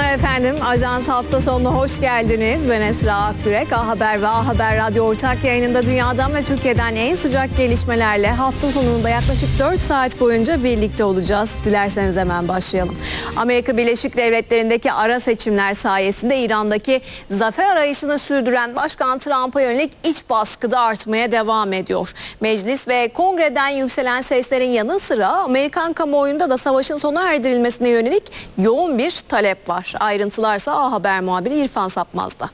Günaydın efendim. Ajans hafta sonuna hoş geldiniz. Ben Esra Akgürek. A Haber ve A Haber Radyo ortak yayınında dünyadan ve Türkiye'den en sıcak gelişmelerle hafta sonunda yaklaşık 4 saat boyunca birlikte olacağız. Dilerseniz hemen başlayalım. Amerika Birleşik Devletleri'ndeki ara seçimler sayesinde İran'daki zafer arayışını sürdüren Başkan Trump'a yönelik iç baskı da artmaya devam ediyor. Meclis ve kongreden yükselen seslerin yanı sıra Amerikan kamuoyunda da savaşın sona erdirilmesine yönelik yoğun bir talep var. Ayrıntılarsa A Haber muhabiri İrfan Sapmaz'da.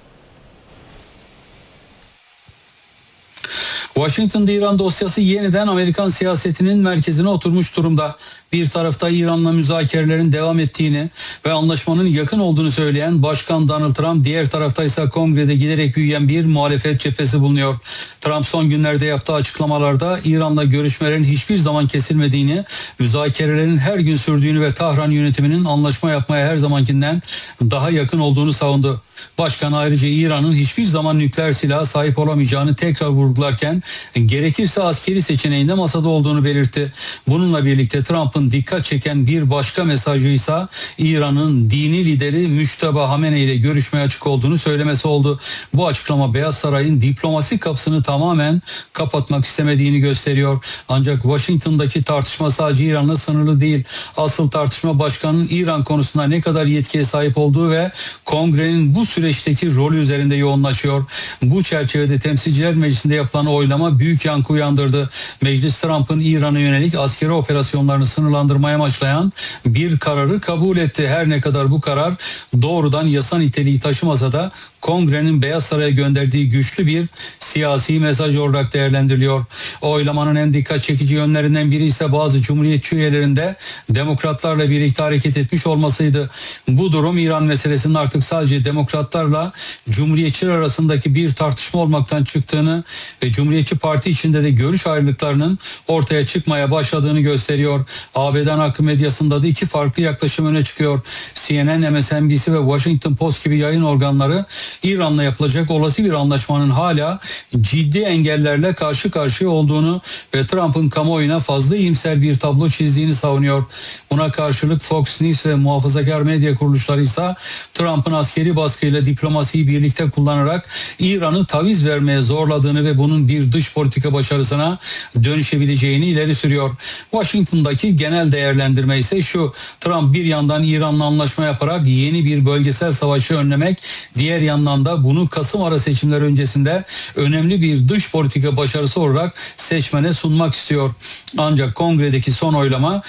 Washington'da İran dosyası yeniden Amerikan siyasetinin merkezine oturmuş durumda. Bir tarafta İran'la müzakerelerin devam ettiğini ve anlaşmanın yakın olduğunu söyleyen Başkan Donald Trump, diğer tarafta ise kongrede giderek büyüyen bir muhalefet cephesi bulunuyor. Trump son günlerde yaptığı açıklamalarda İran'la görüşmelerin hiçbir zaman kesilmediğini, müzakerelerin her gün sürdüğünü ve Tahran yönetiminin anlaşma yapmaya her zamankinden daha yakın olduğunu savundu. Başkan ayrıca İran'ın hiçbir zaman nükleer silaha sahip olamayacağını tekrar vurgularken gerekirse askeri seçeneğinde masada olduğunu belirtti. Bununla birlikte Trump'ın dikkat çeken bir başka mesajı ise İran'ın dini lideri Müşteba Hamenei ile görüşmeye açık olduğunu söylemesi oldu. Bu açıklama Beyaz Saray'ın diplomasi kapısını tamamen kapatmak istemediğini gösteriyor. Ancak Washington'daki tartışma sadece İran'la sınırlı değil. Asıl tartışma başkanın İran konusunda ne kadar yetkiye sahip olduğu ve kongrenin bu süreçteki rolü üzerinde yoğunlaşıyor. Bu çerçevede Temsilciler Meclisi'nde yapılan oylama büyük yankı uyandırdı. Meclis Trump'ın İran'a yönelik askeri operasyonlarını sınırlandırmaya amaçlayan bir kararı kabul etti. Her ne kadar bu karar doğrudan yasa niteliği taşımasa da Kongre'nin Beyaz Saray'a gönderdiği güçlü bir siyasi mesaj olarak değerlendiriliyor. Oylamanın en dikkat çekici yönlerinden biri ise bazı Cumhuriyetçi üyelerinde demokratlarla birlikte hareket etmiş olmasıydı. Bu durum İran meselesinin artık sadece demokratlarla Cumhuriyetçiler arasındaki bir tartışma olmaktan çıktığını ve Cumhuriyetçi Parti içinde de görüş ayrılıklarının ortaya çıkmaya başladığını gösteriyor. ABD akım medyasında da iki farklı yaklaşım öne çıkıyor. CNN, MSNBC ve Washington Post gibi yayın organları İran'la yapılacak olası bir anlaşmanın hala ciddi engellerle karşı karşıya olduğunu ve Trump'ın kamuoyuna fazla iyimser bir tablo çizdiğini savunuyor. Buna karşılık Fox News ve muhafazakar medya kuruluşları ise Trump'ın askeri baskıyla diplomasiyi birlikte kullanarak İran'ı taviz vermeye zorladığını ve bunun bir dış politika başarısına dönüşebileceğini ileri sürüyor. Washington'daki genel değerlendirme ise şu: Trump bir yandan İran'la anlaşma yaparak yeni bir bölgesel savaşı önlemek, diğer yandan da bunu Kasım ara seçimleri öncesinde önemli bir dış politika başarısı olarak seçmene sunmak istiyor. Ancak kongredeki son oylama